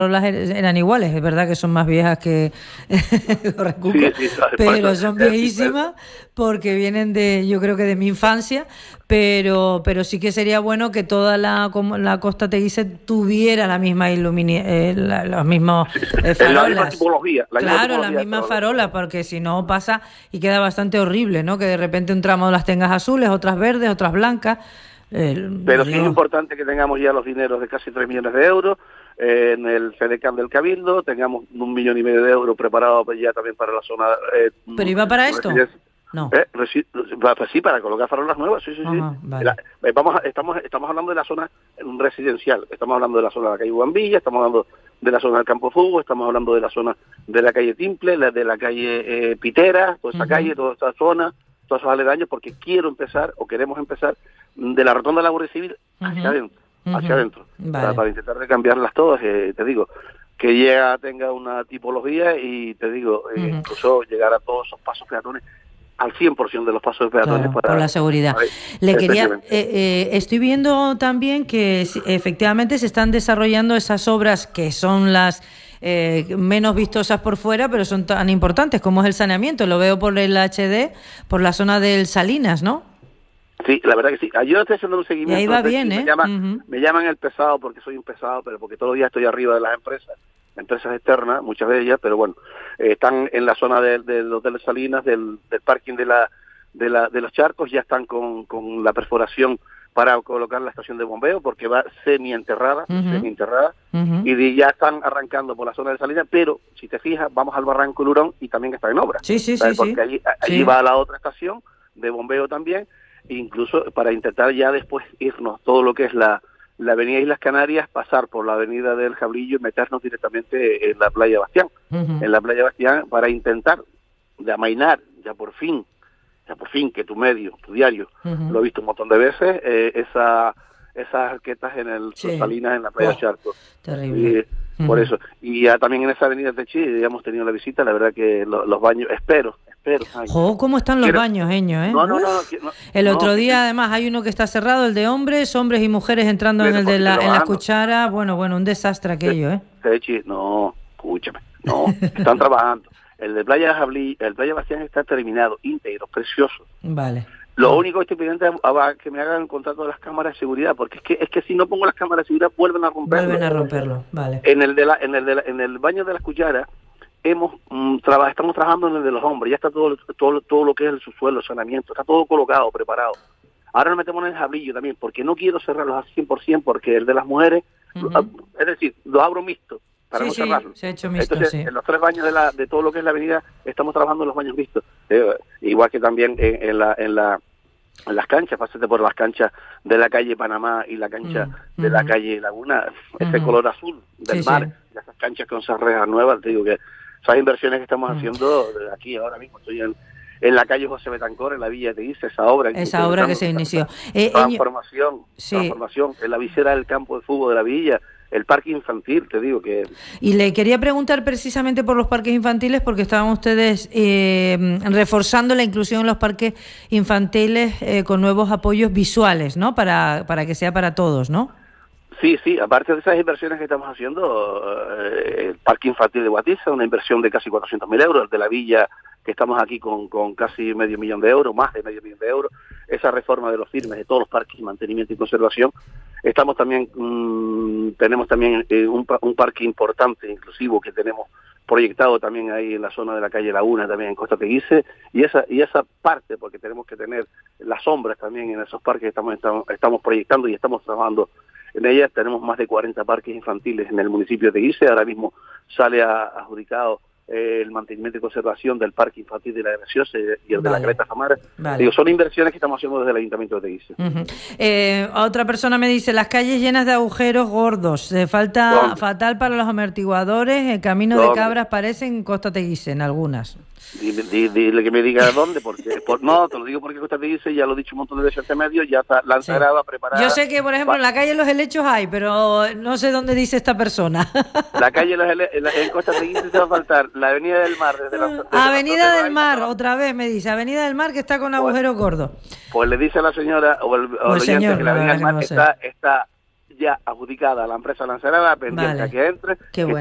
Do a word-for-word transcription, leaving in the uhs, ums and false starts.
farolas eran iguales, es verdad que son más viejas que Correcuca, sí, sí, pero son viejísimas porque vienen de, yo creo que de mi infancia, pero pero sí que sería bueno que toda la la Costa Teguise tuviera la misma ilumini, eh, la, los mismos eh, farolas. La misma tipología. La claro, misma tipología, la misma farola, porque si no pasa y queda bastante horrible, ¿no? Que de repente un tramo las tengas azules, otras verdes, otras blancas. El, Pero yo... sí es importante que tengamos ya los dineros de casi tres millones de euros eh, en el FEDECAM del Cabildo, tengamos un millón y medio de euros preparados ya también para la zona... Eh, ¿Pero iba para esto? No. Eh, resi pues sí, para colocar farolas nuevas, sí, sí, Ajá, sí. Vale. La, eh, vamos a, estamos, estamos hablando de la zona residencial, estamos hablando de la zona de la calle Guambilla, estamos hablando de la zona del Campo Fútbol, estamos hablando de la zona de la calle Timple, la de la calle eh, Pitera, toda esa uh-huh. calle, toda esa zona, todos esos aledaños, porque quiero empezar, o queremos empezar, de la rotonda de la Guardia Civil hacia uh-huh. adentro, uh-huh. hacia adentro, vale. para, para intentar de cambiarlas todas, eh, te digo, que llega, tenga una tipología y te digo, eh, uh-huh. incluso llegar a todos esos pasos peatones, al cien por ciento de los pasos peatones. Claro, para, por la seguridad. Para, Le quería, eh, eh, estoy viendo también que efectivamente se están desarrollando esas obras que son las eh, menos vistosas por fuera, pero son tan importantes como es el saneamiento. Lo veo por el H D, por la zona del Salinas, ¿no? Sí, la verdad que sí. Yo estoy haciendo un seguimiento. Y ahí va bien, me ¿eh? Llaman, uh-huh. me llaman el pesado porque soy un pesado, pero porque todos los días estoy arriba de las empresas, empresas externas, muchas de ellas, pero bueno, eh, están en la zona del de, de Hotel Salinas, del, del parking de la, de la de los charcos, ya están con, con la perforación para colocar la estación de bombeo, porque va semi-enterrada, uh-huh. semi-enterrada, uh-huh. y de, ya están arrancando por la zona de Salinas, pero si te fijas, vamos al Barranco Lurón y también está en obra. Sí, sí, ¿sabes? sí. Porque sí. allí, allí sí. va a la otra estación de bombeo también, incluso para intentar ya después irnos todo lo que es la, la avenida Islas Canarias, pasar por la avenida del Jablillo y meternos directamente en la playa Bastián, uh-huh. en la playa Bastián, para intentar de amainar ya por fin, ya por fin que tu medio, tu diario, uh-huh. lo he visto un montón de veces, eh, esa esas arquetas en el sí. Salinas, en la playa oh, Charco. Terrible. Y, uh-huh. Por eso. Y ya también en esa avenida Techí ya hemos tenido la visita, la verdad que lo, los baños, espero, espero. Ay, jo, ¿cómo están los quiero... baños, Eño, eh? No, no, no, no, no El no, otro no, día, no, además, hay uno que está cerrado, el de hombres, hombres y mujeres entrando en el de la, en la cuchara. Bueno, bueno, un desastre aquello, ¿eh? Techí, no, escúchame, no, están trabajando. El de Playa Jablí, el Playa Bastián está terminado, íntegro, precioso. Vale. Lo único que estoy pendiente es que me hagan el contrato de las cámaras de seguridad, porque es que es que si no pongo las cámaras de seguridad vuelven a romperlo. Vuelven a romperlo, vale. En el de la, en el de la, en el baño de las cucharas hemos mm, traba, estamos trabajando en el de los hombres, ya está todo todo todo lo que es el subsuelo, el saneamiento, está todo colocado, preparado. Ahora nos metemos en el jablillo también, porque no quiero cerrarlos al cien por ciento, porque el de las mujeres, uh-huh. es decir, lo abro mixto. Para sí, no sí, cerrarlo. se ha hecho mixto, Entonces, sí. en los tres baños de, la, de todo lo que es la avenida, estamos trabajando en los baños mixtos. Eh, igual que también en, en la... En la en las canchas, pásate por las canchas de la calle Panamá y la cancha mm, de mm. la calle Laguna, ese mm. color azul del sí, mar, sí. esas canchas con esas rejas nuevas, te digo que esas inversiones que estamos mm. haciendo aquí ahora mismo, estoy en, en la calle José Betancor, en la Villa de Teguise, esa obra. Esa obra que se inició. Eh, transformación, sí. transformación, en la visera del campo de fútbol de la Villa, el parque infantil, te digo que... Y le quería preguntar precisamente por los parques infantiles, porque estaban ustedes eh, reforzando la inclusión en los parques infantiles eh, con nuevos apoyos visuales, ¿no? Para, para que sea para todos, ¿no? Sí, sí, aparte de esas inversiones que estamos haciendo, eh, el parque infantil de Guatiza, una inversión de casi cuatrocientos mil euros, el de la Villa, que estamos aquí con, con casi medio millón de euros, más de medio millón de euros, esa reforma de los firmes de todos los parques, mantenimiento y conservación. Estamos también, mmm, tenemos también eh, un, un parque importante, inclusivo, que tenemos proyectado también ahí en la zona de la calle Laguna, también en Costa Teguise, y esa y esa parte, porque tenemos que tener las sombras también en esos parques que estamos, estamos, estamos proyectando y estamos trabajando en ellas. Tenemos más de cuarenta parques infantiles en el municipio de Teguise, ahora mismo sale a, adjudicado eh, el mantenimiento y conservación del parque infantil de la Graciosa y el vale. de la Greta Samara. Vale. Digo, son inversiones que estamos haciendo desde el Ayuntamiento de Teguise. Uh-huh. eh, otra persona me dice, las calles llenas de agujeros gordos, eh, falta ¿Dónde? fatal para los amortiguadores, el camino ¿Dónde? de cabras parece en Costa Teguise, en algunas. Dile, dile, dile que me diga dónde, porque por, no, te lo digo porque Costa Teguise, ya lo he dicho un montón de veces este medio, ya está lanzada, sí. preparada. Yo sé que, por ejemplo, en la calle Los Helechos hay, pero no sé dónde dice esta persona. La calle Los Helechos, en Costa Teguise se va a faltar la Avenida del Mar. Desde la, desde Avenida la del Mar, de otra vez me dice, Avenida del Mar que está con agujeros pues, gordos. Pues le dice a la señora, o el, o o el oyente, señor, que la Avenida del Mar no está, está ya adjudicada a la empresa lancerada, pendiente vale. a que entre. Qué bueno.